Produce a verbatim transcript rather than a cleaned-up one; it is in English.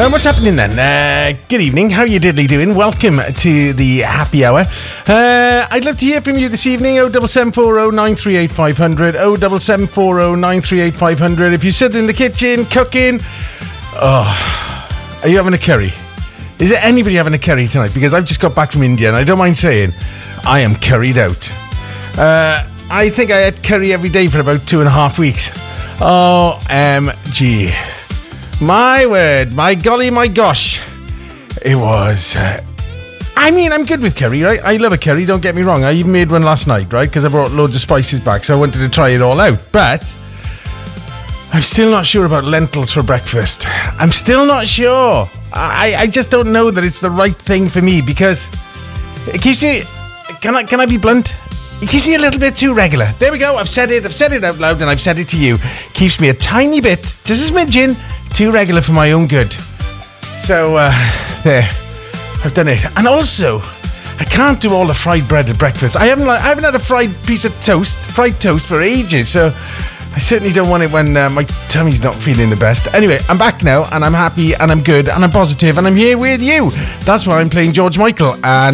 Uh, what's happening then? Uh, good evening. How you diddly doing? Welcome to the happy hour. Uh, I'd love to hear from you this evening. oh seven seven four oh nine three eight five hundred. oh seven seven four oh nine three eight five hundred. If you sit in the kitchen cooking, oh, are you having a curry? Is there anybody having a curry tonight? Because I've just got back from India and I don't mind saying I am curried out. Uh, I think I had curry every day for about two and a half weeks. O M G. My word, my golly, my gosh. It was... Uh, I mean, I'm good with curry, right? I love a curry, don't get me wrong. I even made one last night, right? Because I brought loads of spices back, so I wanted to try it all out. But I'm still not sure about lentils for breakfast. I'm still not sure. I, I just don't know that it's the right thing for me because it keeps me... Can I, can I be blunt? It keeps me a little bit too regular. There we go, I've said it. I've said it out loud and I've said it to you. Keeps me a tiny bit, just a smidgen, too regular for my own good. So, uh, there. I've done it. And also, I can't do all the fried bread at breakfast. I haven't, like, I haven't had a fried piece of toast, fried toast for ages. So, I certainly don't want it when uh, my tummy's not feeling the best. Anyway, I'm back now and I'm happy and I'm good and I'm positive and I'm here with you. That's why I'm playing George Michael and